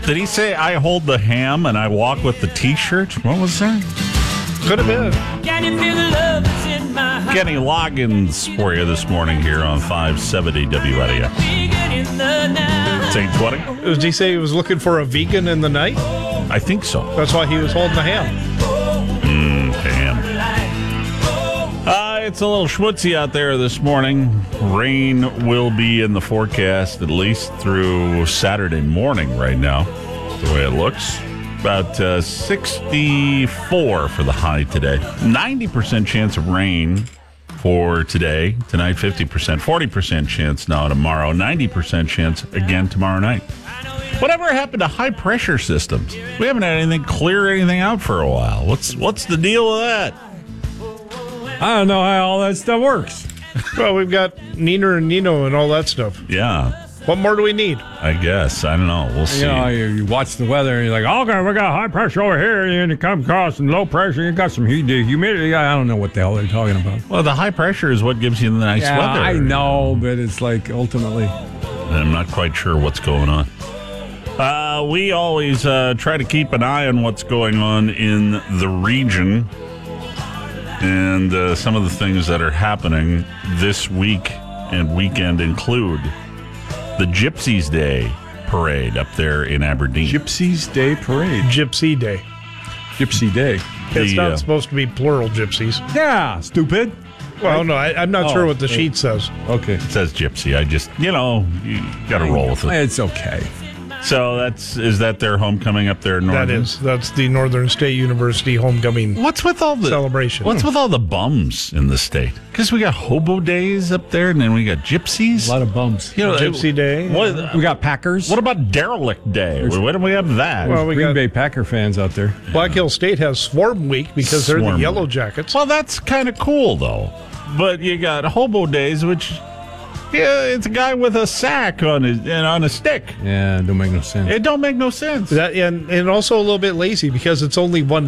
Did he say I hold the ham and I walk with the T-shirt? What was that? Could have been. Can you feel the love that's in my heart? Kenny Loggins for you this morning here on 570 WLAF. Vegan in the night. It's 8:20. Did he say he was looking for a vegan in the night? I think so. That's why he was holding the ham. Ham. It's a little schmutzy out there this morning. Rain will be in the forecast at least through Saturday morning right now, the way it looks. About 64 for the high today. 90% chance of rain for today. Tonight, 50%. 40% chance now tomorrow. 90% chance again tomorrow night. Whatever happened to high-pressure systems? We haven't had anything clear anything out for a while. What's the deal with that? I don't know how all that stuff works. Well, we've got Nina and Nino and all that stuff. Yeah, What more do we need? I guess. I don't know. We'll see. You know, you watch the weather and you're like, okay, we got high pressure over here, and you come across some low pressure, you got some humidity. I don't know what the hell they're talking about. Well, the high pressure is what gives you the nice weather. I know, but it's like ultimately. I'm not quite sure what's going on. We always try to keep an eye on what's going on in the region and some of the things that are happening this week and weekend include the Gypsies Day Parade up there in Aberdeen. Gypsies Day Parade. Gypsy Day. Gypsy Day. It's not supposed to be plural gypsies. Yeah, stupid. Well, no, I'm not sure what the sheet says. Okay. It says Gypsy. I just, you got to roll with it. It's okay. So is that their homecoming up there in Northern? That's the Northern State University homecoming What's with all the celebration. What's with all the bums in the state? Because we got hobo days up there, and then we got gypsies. A lot of bums. You know, Gypsy Day. We got Packers. What about derelict day? When do we have that? Well, we Green got Bay Packer fans out there. Black Hill State has Swarm Week because they're Swarm the Yellow Week. Jackets. Well, that's kind of cool though. But you got hobo days, which it's a guy with a sack on a stick. Yeah, don't make no sense. It don't make no sense. That and also a little bit lazy because it's only one